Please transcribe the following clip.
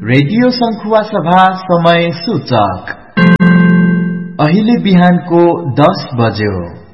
Radio संखुवा सभा समय सूचक अहिले बिहानको 10 बज्यो।